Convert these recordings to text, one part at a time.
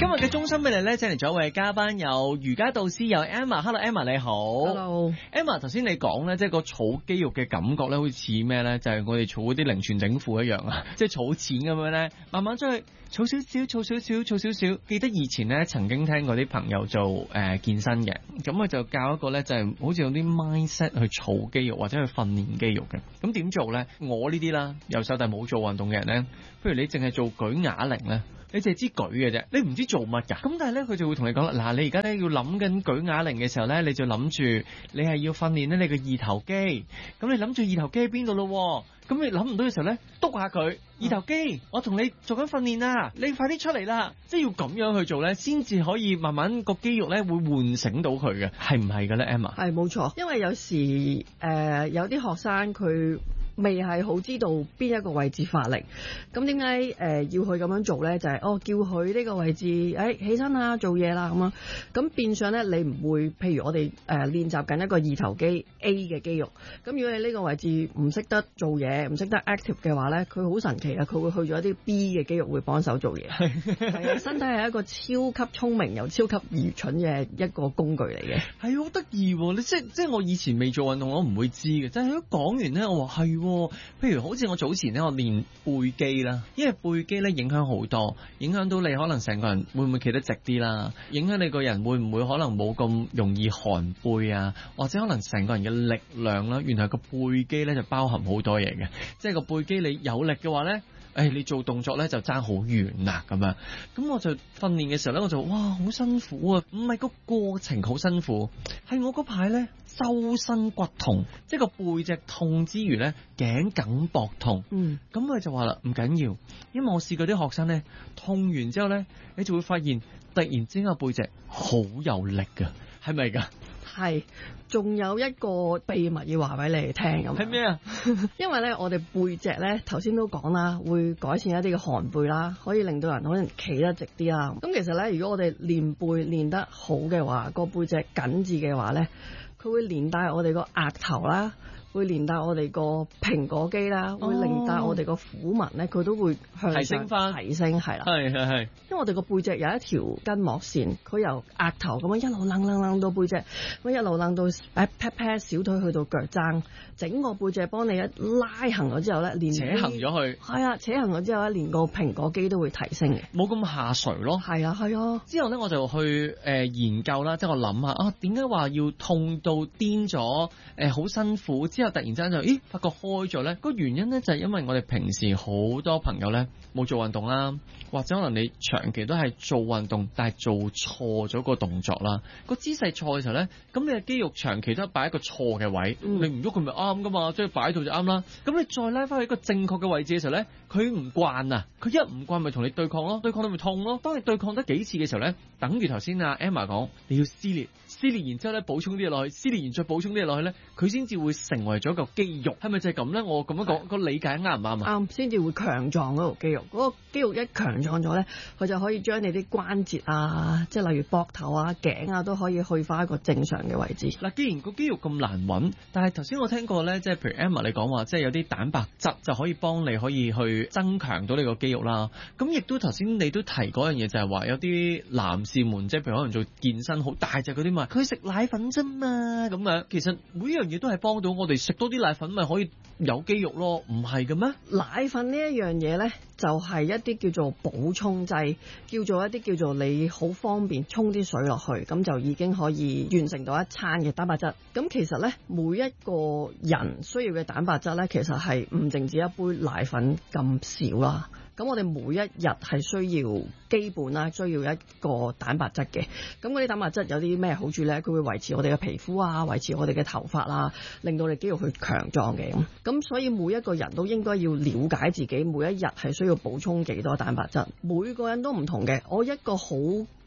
今日嘅中心俾你咧，請嚟咗一位嘉賓，有瑜伽導師，有 Emma。Hello Emma， 你好。 Hello Emma， 頭先你講咧，即係個儲肌肉嘅感覺咧，好似咩咧？就係我哋儲嗰啲零存整付一樣啊，即係儲錢咁樣咧，慢慢將佢儲少少，儲少少，儲少少。記得以前咧，曾經聽過啲朋友做健身嘅，咁佢就教一個咧，就係好似有啲 mindset 去儲肌肉或者去訓練肌肉嘅。咁點做咧？我呢啲啦，由細到大冇做運動嘅人咧，譬如你淨係做舉啞鈴咧。你淨係知舉嘅啫，你唔知做乜㗎。咁但係咧，佢就會同你講啦，嗱，你而家咧要諗緊舉啞鈴嘅時候咧，你就諗住你係要訓練咧你個二頭肌。咁你諗住二頭肌喺邊度咯？咁你諗唔到嘅時候咧，督下佢二頭肌，我同你做緊訓練啦，你快啲出嚟啦！即係要咁樣去做咧，先至可以慢慢個肌肉咧會喚醒到佢嘅，係唔係嘅咧 ，Emma？ 係冇錯，因為有時有啲學生佢未係好知道邊一個位置發力，咁點解要佢咁樣做咧？就係叫佢呢個位置起身啦，做嘢啦咁樣，咁變相咧你唔會，譬如我哋練習緊一個二頭肌 A 嘅肌肉，咁如果你呢個位置唔識得做嘢，唔識得 active 嘅話咧，佢好神奇啊！佢會去咗一啲 B 嘅肌肉會幫手做嘢，係啊，身體係一個超級聰明又超級愚蠢嘅一個工具嚟嘅， 係好得意喎！你即係我以前未做運動，我唔會知嘅，即係佢講完咧，我話係。譬如好似我早前咧，我練背肌啦，因為背肌咧影響好多，影響到你可能成個人會唔會企得直啲啦，影響你個人會唔會可能冇咁容易寒背啊，或者可能成個人嘅力量啦，原來個背肌咧就包含好多嘢嘅，即係個背肌你有力嘅話咧。你做動作咧就爭好遠啦咁樣，咁我就訓練嘅時候咧，我就哇好辛苦啊！唔係個過程好辛苦，係我嗰排咧周身骨痛，即係個背脊痛之餘咧頸梗膊痛。咁佢就話啦，唔緊要，因為我試過啲學生咧痛完之後咧，你就會發現突然之間個背脊好有力㗎，係咪㗎？ 係，仲有一個秘密要話俾你哋聽咁。 係咩啊？ 因為咧，我哋背脊咧，頭先都講啦，會改善一啲嘅寒背啦，可以令到人可能企得直啲啦。咁其實咧，如果我哋練背練得好嘅話，個背脊緊緻嘅話咧，佢會連帶我哋個額頭啦。會連帶我哋個蘋果肌啦，會連帶我哋個虎紋咧，佢都會向上提升，係啦。 係。 因為我哋個背脊有一條筋膜線，佢由額頭咁樣一路楞到背脊，咁一路楞到pat pat 小腿去到腳踭，整個背脊幫你一拉行咗之後咧，連扯行咗去。係啊，扯行咗之後咧，連個蘋果肌都會提升嘅， 冇咁下垂咯。係啊。之後咧我就去研究啦，即係我諗下點解話要痛到癲咗好辛苦。之後突然之間就發覺開咗咧，個原因咧就係因為我哋平時好多朋友咧冇做運動啦，或者可能你長期都係做運動，但係做錯咗個動作啦，個姿勢錯嘅時候咧，咁你嘅肌肉長期都係擺一個錯嘅位，你唔喐佢咪啱噶嘛，即係擺到就啱啦。咁你再拉翻去一個正確嘅位置嘅時候咧，佢唔慣啊，佢一唔慣咪同你對抗咯，對抗你咪痛咯。當你對抗得幾次嘅時候咧，等於頭先阿 Emma 講，你要撕裂，然之後咧補充啲嘢落去，撕裂完再補充啲嘢落去咧，佢先至會成為咗一個肌肉，係咪就係咁咧？我咁樣講個理解啱唔啱啊？啱，先至會強壯嗰個肌肉。嗰個肌肉一強壯咗咧，佢就可以將你啲關節啊，即係例如膊頭啊、頸啊，都可以去翻一個正常嘅位置。嗱，既然個肌肉咁難揾，但係頭先我聽過咧，即係譬如 Emma 你講話，即係有啲蛋白質就可以幫你可以去增強到你個肌肉啦。咁亦都頭先你都提嗰樣嘢，就係話有啲男士們，即係譬如可能做健身好大隻嗰啲嘛，佢食奶粉啫嘛，咁樣其實每樣嘢都係幫到我哋，食多啲奶粉咪可以有肌肉咯，唔係嘅咩？奶粉呢一樣嘢咧，就係一啲叫做補充劑，叫做一啲叫做你好方便沖啲水落去，咁就已經可以完成到一餐嘅蛋白質。咁其實咧，每一個人需要嘅蛋白質咧，其實係唔淨止一杯奶粉咁少啦。咁我哋每一日係需要基本啦，需要一個蛋白質嘅。咁嗰啲蛋白質有啲咩好處咧？佢會維持我哋嘅皮膚啊，維持我哋嘅頭髮啊，令到你肌肉去強壯嘅。咁所以每一個人都應該要了解自己每一日係需要補充幾多蛋白質。每個人都唔同嘅。我一個好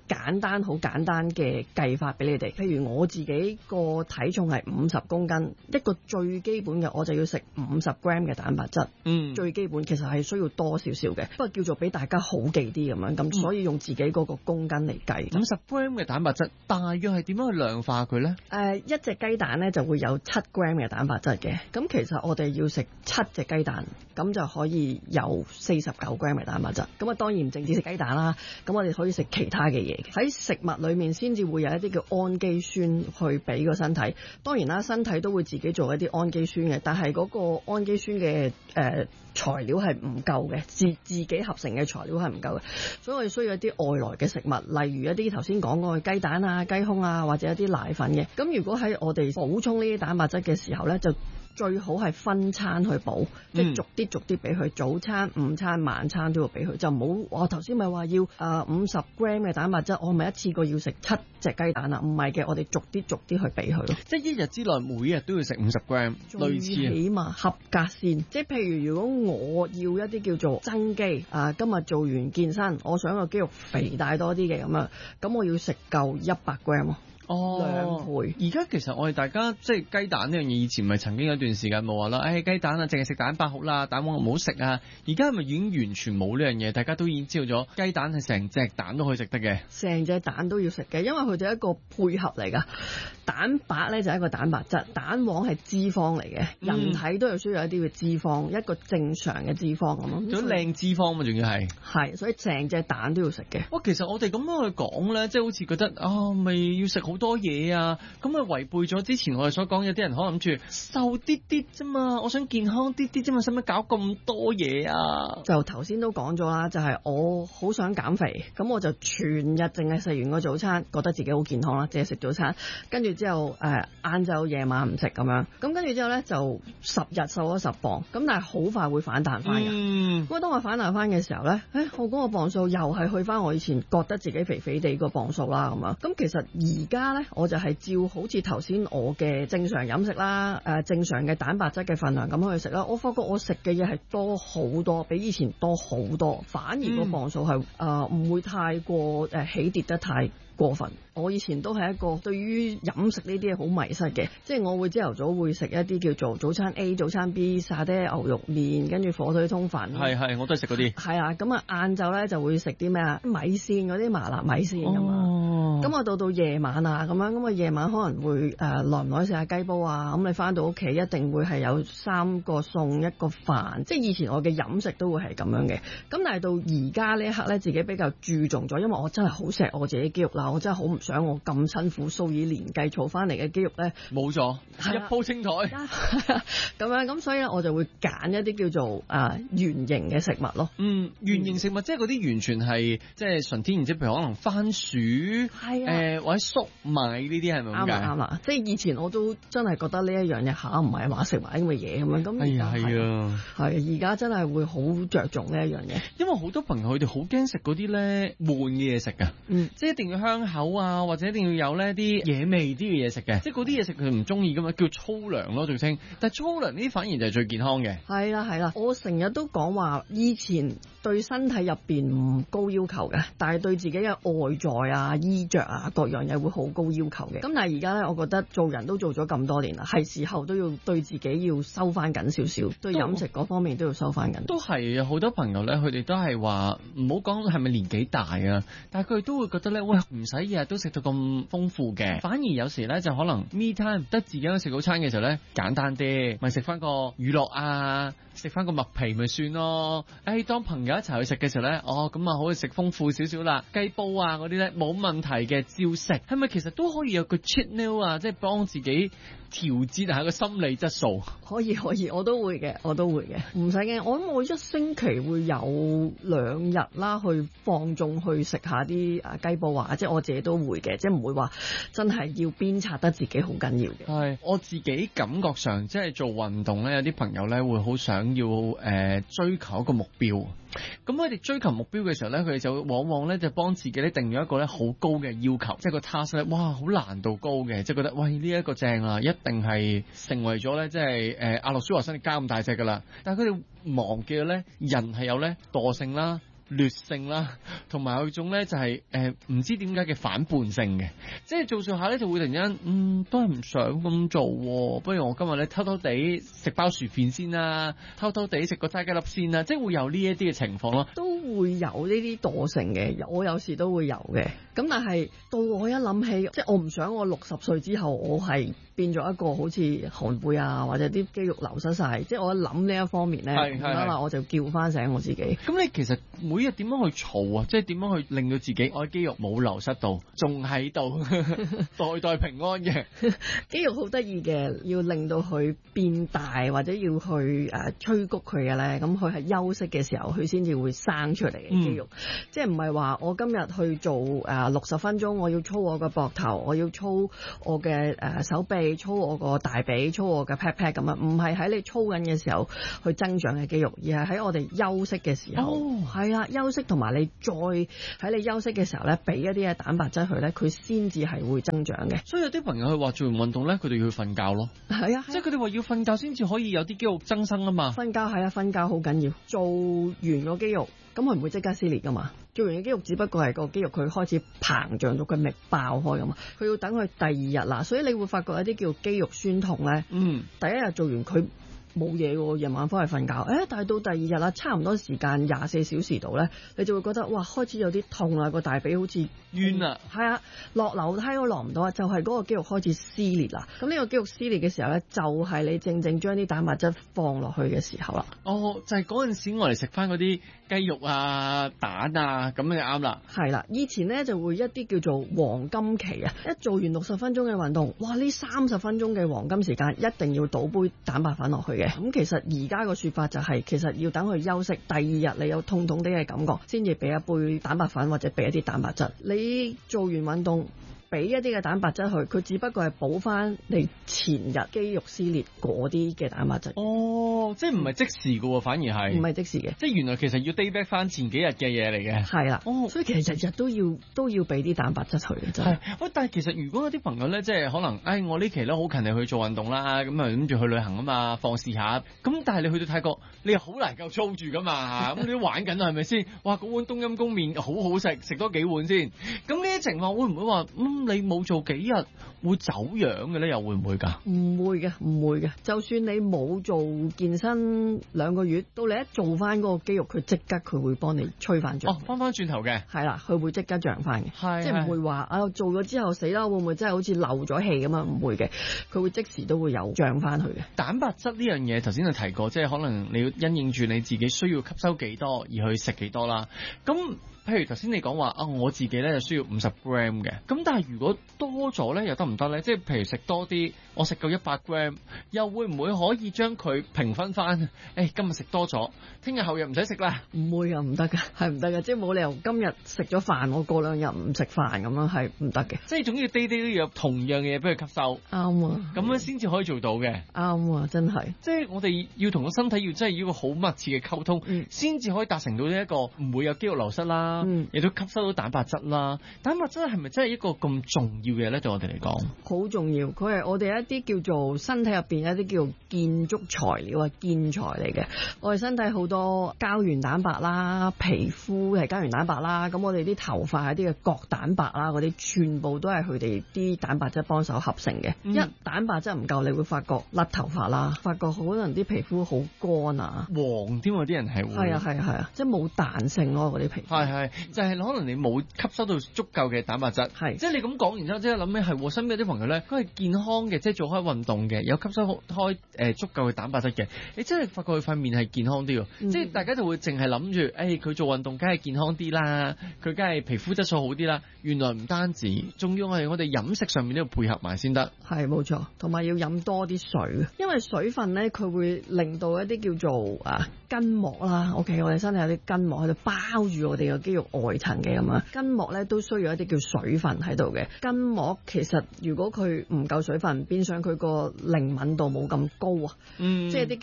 簡單好簡單嘅計法俾你哋。譬如我自己個體重係50公斤，一個最基本嘅我就要食50 gram 嘅蛋白質。最基本其實係需要多少少嘅，不過叫做俾大家好記啲咁樣，咁所以用自己嗰個公斤嚟計。 50 gram 嘅蛋白質大約係點樣去量化佢咧？ 一隻雞蛋咧就會有7 gram 嘅蛋白質嘅，咁其實我哋要食7隻雞蛋，咁就可以有49 gram 嘅蛋白質。咁啊當然唔淨止食雞蛋啦，咁我哋可以食其他嘅嘢。喺食物裏面先至會有一啲叫氨基酸去俾個身體。當然啦，身體都會自己做一啲氨基酸嘅，但係嗰個氨基酸嘅材料係唔夠嘅，自己合成嘅材料係唔夠嘅，所以我哋需要一啲外來嘅食物，例如一啲頭先講過嘅雞蛋啊、雞胸啊，或者一啲奶粉嘅。咁如果喺我哋補充呢啲蛋白質嘅時候咧，就最好係分餐去補，即係逐啲俾佢，早餐、午餐、晚餐都要俾佢，就唔好我頭先咪話要50 gram 嘅蛋白質，我咪一次過要食7隻雞蛋啊？唔係嘅，我哋逐啲去俾佢咯。 即係一日之內每日都要食50 gram，類似起碼合格先。即係譬如如果我要一啲叫做增肌今日做完健身，我想個肌肉肥大多啲嘅咁啊，咁我要食夠100 gram 咯。2倍。 而家其實我哋大家即係雞蛋呢樣嘢，以前咪曾經有一段時間冇話啦，雞蛋啊，淨係食蛋白好啦，蛋黃唔好食啊。而家係咪已經完全冇呢樣嘢？大家都已經知道咗，雞蛋係成隻蛋都可以食得嘅，成隻蛋都要食嘅，因為佢哋係一個配合嚟㗎。蛋白咧就係一個蛋白質，蛋黃係脂肪嚟嘅。人體都有需要一啲嘅脂肪，一個正常嘅脂肪咁咯。 仲有靚脂肪嘛，仲要係， 所以成隻蛋都要食嘅。 哇，其實我哋咁樣去講咧，即係好似覺得咪要食好多嘢啊，咁咪違背咗之前我哋所講，有啲人可能諗住瘦啲啲啫嘛，我想健康啲啲啫嘛，使乜搞咁多嘢啊？ 就頭先都講咗啦，就係我好想減肥，咁我就全日淨係食完個早餐，覺得自己好健康啦，淨係食早餐，跟住之後晏晝夜晚唔食咁樣，咁跟住之後咧就10日瘦咗10磅，咁但係好快會反彈翻嘅。咁當我反彈翻嘅時候咧，我嗰個磅數又係去翻我以前覺得自己肥肥地個磅數啦咁樣。咁其實而家咧我就係照好似頭先我嘅正常飲食啦，正常嘅蛋白質嘅份量咁去食啦。我發覺我食嘅嘢係多好多，比以前多好多，反而個磅數係唔會太過起跌得太過分。我以前都係一個對於飲食呢啲嘢好迷失嘅，即係我會朝頭早會食一啲叫做早餐 A、早餐 B、沙爹牛肉麵，跟住火腿通粉。 係，我都係食嗰啲。係啊，咁晏晝咧就會食啲咩啊？米線嗰啲麻辣米線咁啊。咁我到夜晚啊咁樣，咁啊夜晚可能會耐唔耐食下雞煲啊？咁你翻到屋企一定會係有3個餸1個飯，即係以前我嘅飲食都會係咁樣嘅。咁但係到而家呢一刻咧，自己比較注重咗，因為我真係好錫我自己肌肉啦，我真係好唔想我咁辛苦數以年計儲翻嚟嘅肌肉咧冇咗，一鋪清台咁樣，咁所以咧我就會揀一啲叫做原形嘅食物咯。 原形食物即係嗰啲完全係即係純天然，即係譬如可能番薯或者粟米呢啲係咪咁解？啱啦， 即係以前我都真係覺得呢一樣嘢唔係話食埋啲咁嘅嘢咁樣，咁而家係而家真係會好着重呢一樣嘢， 因為好多朋友佢哋好驚食嗰啲咧悶嘅嘢食㗎，即係一定要香口啊，或者一定要有呢啲野味啲嘅嘢食嘅，即係嗰啲嘢食佢唔中意噶嘛，叫粗糧咯仲稱，但係粗糧呢啲反而就係最健康嘅。係啦，我成日都講話以前對身體入邊唔高要求嘅，但係對自己嘅外在啊、衣着啊各樣嘢會好高要求嘅。咁但係而家咧，我覺得做人都做咗咁多年啦，係時候都要對自己要收翻緊少少，對飲食嗰方面都要收翻緊。都係啊，好多朋友咧，佢哋都係話唔好講係咪年紀大啊，但係佢哋都會覺得咧，喂唔使日日都食到咁豐富嘅，反而有時咧就可能 me time 得自己食早餐嘅時候咧，簡單啲，咪食翻個乳酪啊，食翻個麥皮咪算咯。當朋友一齊去食嘅時候咧，咁啊可以食豐富少少啦，雞煲啊嗰啲咧冇問題嘅，照食。係咪其實都可以有個 cheat meal 啊，即係幫自己調節下個心理質素？可以，我都會嘅，唔使驚。我諗我一星期會有2日啦，去放縱去食下啲雞煲啊，即係我自己都會嘅，即係唔會話真係要鞭策得自己好緊要嘅。係我自己感覺上，即係做運動咧，有啲朋友咧會好想要追求一個目標。咁佢哋追求目標嘅時候咧，佢哋就往往咧就幫自己咧定咗一個咧好高嘅要求，即係個 task 咧，哇，好難度高嘅，即係覺得喂呢一個正啦，一定係成為咗咧，即係阿諾舒華辛力加咁大隻噶啦。但係佢哋忘記咗咧，人係有咧惰性啦、 劣性啦，同埋有種咧就係唔知點解嘅反叛性嘅，即係做下咧就會突然間都係唔想咁做喎，不如我今日咧偷偷地食包薯片先啦，偷偷地食個齋雞粒先啦，即係會有呢一啲嘅情況咯， 都會有呢啲惰性嘅，我有時都會有嘅。咁但係到我一諗起，即係我唔想我60歲之後我係變咗一個好似寒背啊，或者啲肌肉流失晒，即係我一諗呢一方面咧，咁啦我就叫翻醒我自己。 咁你其實每日點樣去儲啊？即係點樣去令到自己我嘅肌肉冇流失到，仲喺度代代平安嘅？ 肌肉好得意嘅，要令到佢變大或者要去催谷佢嘅咧，咁佢係休息嘅時候，佢先至會生出嚟嘅肌肉。即係唔係話我今日去做60分鐘，我要操我嘅膊頭，我要操我嘅手臂，操我個大髀，操我嘅 pat pat 咁啊？唔係喺你操緊嘅時候去增長嘅肌肉，而係喺我哋休息嘅時候。係啦，休息同埋你再喺你休息嘅時候咧，俾一啲嘅蛋白質佢咧，佢先至係會增長嘅。 所以有啲朋友佢話做完運動咧，佢哋要去瞓覺咯。 係啊， 即係佢哋話要瞓覺先至可以有啲肌肉增生啊嘛。 瞓覺係啊，瞓覺好緊要。做完個肌肉，咁佢唔會即刻撕裂噶嘛。做完嘅肌肉只不過係個肌肉佢開始膨脹咗，佢未爆開咁嘛。佢要等佢第二日啦，所以你會發覺一啲叫肌肉酸痛咧。第一日做完佢冇嘢喎，夜晚翻去瞓覺。但係到第二日啦，差唔多時間24小時度咧，你就會覺得哇，開始有啲痛啦，個大髀好似冤啊。係啊，落樓梯都落唔到啊，就係嗰個肌肉開始撕裂啦。咁呢個肌肉撕裂嘅時候咧，就係你正正將啲蛋白質放落去嘅時候啦。 哦，就係嗰陣時我嚟食翻嗰啲雞肉啊、蛋啊，咁就啱啦。 係啦，以前咧就會一啲叫做黃金期啊，一做完60分鐘嘅運動，哇！呢30分鐘嘅黃金時間一定要倒杯蛋白粉落去嘅。咁其實而家個說法就係，其實要等佢休息，第二日你有痛痛啲嘅感覺，先至俾一杯蛋白粉或者俾一啲蛋白質。你做完運動，俾一啲嘅蛋白質佢只不過係補翻你前日肌肉撕裂嗰啲嘅蛋白質。 哦，即係唔係即時㗎喎，反而係唔係即時嘅， 即係原來其實要 day back 翻前幾日嘅嘢嚟嘅。 係啦，所以其實日日都要俾啲蛋白質佢嘅真係。 喂，但係其實如果有啲朋友咧，即係可能，我呢期咧好勤力去做運動啦，咁啊諗住去旅行啊嘛，放肆下。咁但係你去到泰國，你又好難夠操住噶嘛，咁你都玩緊係咪先？哇，嗰碗冬陰功麵好好食，食多幾碗先。咁呢啲情況會唔會話，你冇做幾日會走樣嘅咧？又會唔會㗎？ 唔會嘅，唔會嘅。就算你冇做健身2個月，到你一做翻嗰個肌肉，佢即刻佢會幫你吹翻脹。 翻轉頭嘅。係啦，佢會即刻脹翻嘅。即係唔會話做咗之後死啦，會唔會真係好似漏咗氣咁啊？唔會嘅，佢會即時都會有脹翻去嘅。 蛋白質呢樣嘢頭先就提過，即係可能你要因應住你自己需要吸收幾多而去食幾多啦。咁譬如頭先你講話我自己咧就需要50 gram 嘅，咁但係如果多咗咧又得唔得咧？即係譬如食多啲，我食夠100 gram，又會唔會可以將佢平分翻？今日食多咗，聽日後日唔使食啦？ 唔會啊，唔得㗎，係唔得㗎，即係冇理由今日食咗飯，我過2日唔食飯咁樣係唔得嘅。 即係總要day day都要有同樣嘅嘢俾佢吸收。 啱啊，咁樣先至可以做到嘅。 啱啊，真係。 即係我哋要同個身體要真係要個好密切嘅溝通，先至可以達成到呢一個唔會有肌肉流失啦。亦都吸收到蛋白質啦。蛋白質係咪真係一個咁重要嘅咧？對我哋嚟講， 好重要。佢係我哋一啲叫做身體入邊一啲叫建築材料啊，建材嚟嘅。我哋身體好多膠原蛋白啦，皮膚係膠原蛋白啦，咁我哋啲頭髮一啲嘅角蛋白啦，嗰啲全部都係佢哋啲蛋白質幫手合成嘅。一蛋白質唔夠，你會發覺甩頭髮啦，發覺可能啲皮膚好乾啊， 黃添喎，啲人係會係啊，即係冇彈性咯，嗰啲皮膚係就係可能你冇吸收到足夠嘅蛋白質，即係你咁講，然之後即係諗起係身邊啲朋友咧，佢係健康嘅，即係做開運動嘅，有吸收開足夠嘅蛋白質嘅，你真係發覺佢塊面係健康啲喎，即係大家就會淨係諗住，佢做運動梗係健康啲啦，佢梗係皮膚質素好啲啦，原來唔單止，仲要係我哋飲食上面都要配合埋先得。係冇錯，同埋要飲多啲水，因為水分咧佢會令到一啲叫做筋膜啦。OK， 我哋身體有啲筋膜喺度包住我哋嘅肌肉外層嘅咁啊，筋膜咧都需要一啲叫水分喺度嘅。筋膜其實如果佢唔夠水分，變相佢個靈敏度冇咁高啊，即係啲叫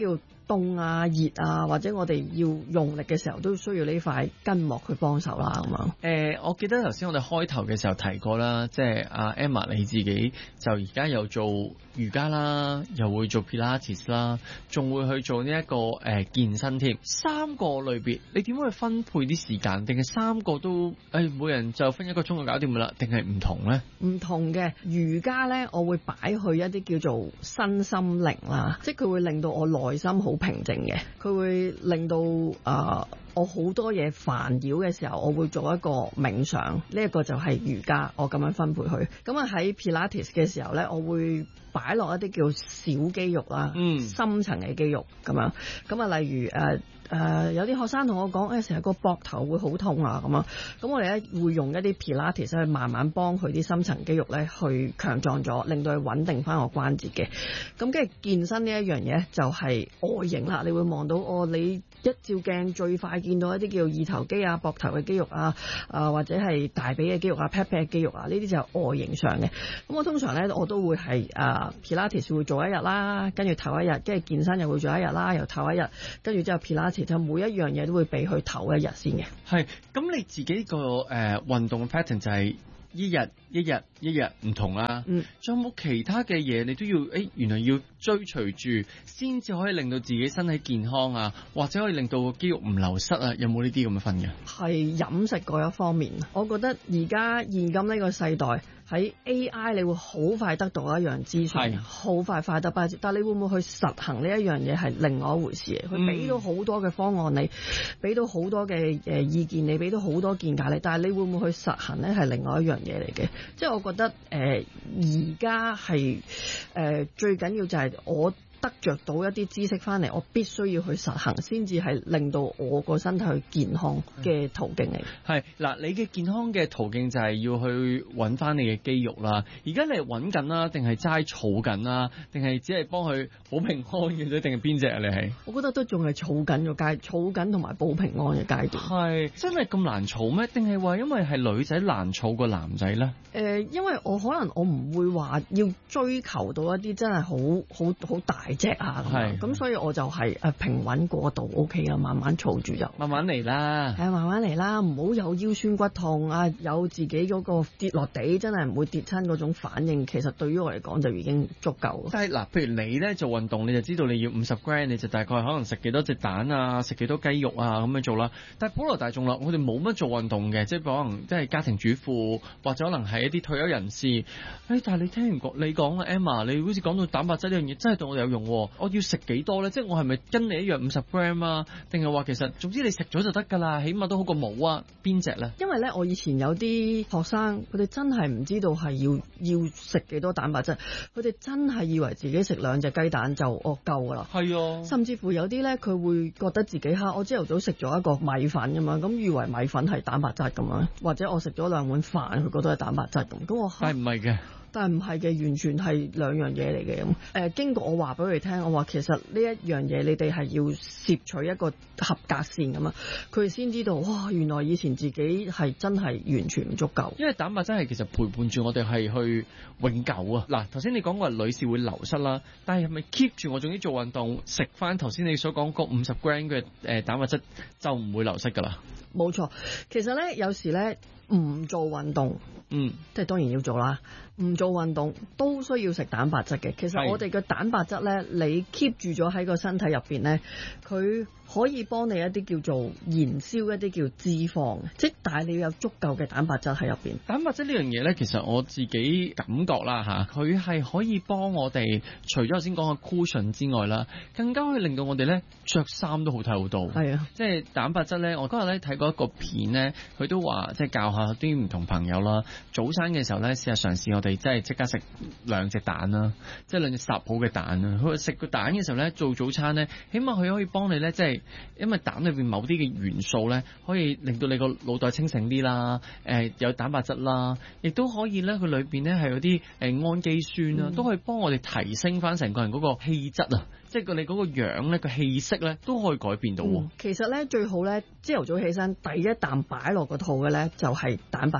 凍啊、熱啊，或者我哋要用力嘅時候，都需要呢塊筋膜去幫手啦。咁樣我記得頭先我哋開頭嘅時候提過啦，即係阿 Emma 你自己就而家又做瑜伽啦，又會做 Pilates 啦，仲會去做呢一個健身添。三個類別，你點樣去分配啲時間？定係三個都每人就分1個鐘就搞掂㗎啦？定係唔同咧？ 唔同嘅瑜伽咧，我會擺去一啲叫做身心靈啦，即係佢會令到我內心好平靜嘅，佢會令到我好多嘢煩擾嘅時候，我會做一個冥想，呢一個就係瑜伽，我咁樣分配去。咁啊喺 Pilates 嘅時候咧，我會擺落一啲叫小肌肉啦，深層嘅肌肉咁樣。咁啊，例如有啲學生同我講，成日個膊頭會好痛啊咁樣。咁我哋咧會用一啲 Pilates 去慢慢幫佢啲深層肌肉咧去強壯咗，令到佢穩定翻個關節嘅。咁跟住健身呢一樣嘢就係外形啦，你會望到你一照鏡最快見到一啲叫二頭肌啊、膊頭嘅肌肉啊，或者係大髀嘅肌肉啊、pat pat 嘅肌肉啊，呢啲就係外形上嘅。咁我通常咧我都會係Pilates 會做一日啦，跟住頭一日，跟住健身又會做一日啦，又頭一日，跟住之後 Pilates 就每一樣嘢都會俾佢頭一日先嘅。係， 咁你自己個運動嘅 pattern 就係一日唔同啦。仲有冇其他嘅嘢你都要原來要追隨住先至可以令到自己身體健康啊，或者可以令到個肌肉唔流失啊？有冇呢啲咁嘅分嘅？ 係飲食嗰一方面，我覺得而家現今呢個世代喺 AI 你會好快得到一樣資訊，好快得快，但係你會唔會去實行呢一樣嘢係另外一回事。佢俾到好多嘅方案你，俾到好多嘅意見你，俾到好多見解你，但係你會唔會去實行呢？係另外一樣嘢嚟嘅。即係我覺得而家係最緊要就係我得着到一啲知識翻嚟，我必須要去實行，先至係令到我個身體去健康嘅途徑嚟。係嗱，你嘅健康嘅途徑就係要去揾翻你嘅肌肉啦。而家你係揾緊啦，定係齋儲緊啦，定係只係幫佢保平安嘅啫？定係邊隻啊？你係？我覺得都仲係儲緊個階，儲緊同埋保平安嘅階段。係真係咁難儲咩？定係話因為係女仔難儲過男仔咧？因為我可能我唔會話要追求到一啲真係好大隻啊，咁所以我就係平穩過渡 OK 啦，慢慢儲住就慢慢嚟啦，慢慢嚟啦，唔好有腰酸骨痛啊，有自己嗰個跌落地真係唔會跌親嗰種反應，其實對於我嚟講就已經足夠。但係嗱，譬如你咧做運動，你就知道你要50 gram， 你就大概可能食幾多隻蛋啊，食幾多雞肉啊咁樣做啦。但係普羅大眾啦，我哋冇乜做運動嘅，即係可能即係家庭主婦或者可能係一啲退休人士。但係你聽完你講啊 Emma， 你好似講到蛋白質呢樣嘢真係對我哋有用。我要食幾多咧？即係我係咪跟你一樣50 gram 啊？定係話其實總之你食咗就得㗎啦，起碼都好過冇啊？邊隻咧？因為咧，我以前有啲學生，佢哋真係唔知道係要食幾多蛋白質，佢哋真係以為自己食2隻雞蛋就夠㗎啦。係啊，甚至乎有啲咧，佢會覺得自己我朝頭早食咗一個米粉咁樣，咁以為米粉係蛋白質咁樣，或者我食咗2碗飯，佢覺得係蛋白質咁。咁我但係唔係嘅。但係唔係嘅，完全係兩樣嘢嚟嘅咁。經過我話俾佢哋聽，我話其實呢一樣嘢你哋係要攝取一個合格線咁啊，佢哋先知道哇，原來以前自己係真係完全唔足夠。因為蛋白質係其實陪伴住我哋係去永久啊。嗱，頭先你講過女士會流失啦，但係咪 keep 住我總之做運動食翻頭先你所講個50 gram 嘅蛋白質就唔會流失㗎啦？冇錯，其實咧有時咧唔做運動，即係當然要做啦。唔做運動都需要食蛋白質嘅。其實我哋嘅蛋白質咧，你 keep 住咗喺個身體入邊咧，佢可以幫你一啲叫做燃燒一啲叫脂肪，即係但係你要有足夠嘅蛋白質喺入邊。蛋白質呢樣嘢咧，其實我自己感覺啦嚇，佢係可以幫我哋除咗頭先講嘅 cushion 之外啦，更加可以令到我哋咧着衫都好睇好多。係啊，即係蛋白質咧，我嗰日咧睇過一個片咧，佢都話即係教下啲唔同朋友啦，早餐嘅時候咧試下嘗試我哋即係即刻食2隻蛋啦，即係2隻烚好嘅蛋啦。佢食個蛋嘅時候咧，做早餐咧，起碼佢可以幫你咧，即係因為蛋裏邊某啲嘅元素咧，可以令到你個腦袋清醒啲啦。有蛋白質啦，亦都可以咧，佢裏邊咧係有啲氨基酸啦，都可以幫我哋提升翻成個人嗰個氣質啊，即係你嗰個樣咧，個氣息咧都可以改變到。其實咧最好咧，朝頭早起身第一啖擺落個肚嘅咧就係蛋白質。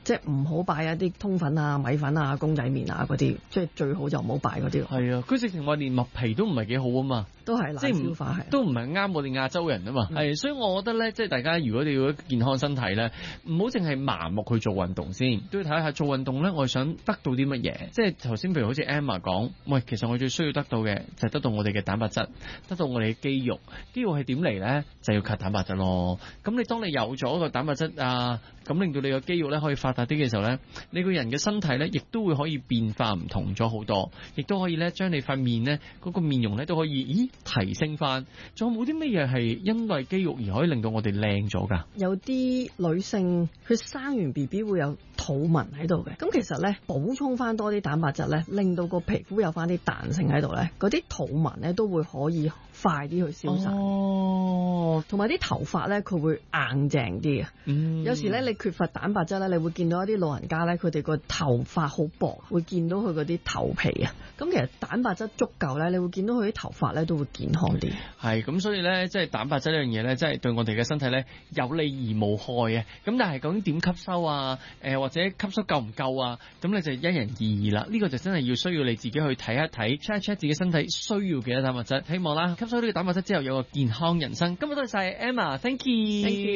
即係唔好擺一啲通粉啊、米粉啊、公仔麵啊嗰啲，即係最好就唔好擺嗰啲咯。 係啊，佢直情話連麥皮都唔係幾好啊嘛， 都係難消化係， 都唔係啱我哋亞洲人啊嘛。係，所以我覺得咧，即係大家如果你要健康身體咧，唔好淨係盲目去做運動先，都要睇下做運動咧，我係想得到啲乜嘢。即係頭先譬如好似 Emma 講，喂，其實我最需要得到嘅就係得到我哋嘅蛋白質，得到我哋嘅肌肉。肌肉係點嚟咧？就要靠蛋白質咯。咁你當你有咗個蛋白質啊，咁令到你個肌肉咧可以發達啲嘅時候咧，你個人嘅身體咧亦都會可以變化唔同咗好多，亦都可以咧將你塊面咧嗰個面容咧都可以提升翻。仲有冇啲乜嘢係因為肌肉而可以令到我哋靚咗㗎？ 有啲女性佢生完 BB 會有肚紋喺度嘅，咁其實咧補充翻多啲蛋白質咧，令到個皮膚有翻啲彈性喺度咧，嗰啲肚紋咧都會可以快啲去消散。哦，同埋啲頭髮咧佢會硬淨啲啊。有時咧你缺乏蛋白質咧，你會見到一啲老人家咧，佢哋個頭髮好薄，會見到佢嗰啲頭皮啊。咁其實蛋白質足夠咧，你會見到佢啲頭髮咧都會健康啲。 係咁，所以咧即係蛋白質呢樣嘢咧，即係對我哋嘅身體咧有利而無害嘅。咁但係究竟點吸收啊？或者吸收夠唔夠啊？咁你就因人而異啦。呢個就真係要需要你自己去睇一睇 check 自己身體需要幾多蛋白質。希望啦，吸收呢個蛋白質之後有個健康人生。今日多謝晒 Emma，thank you。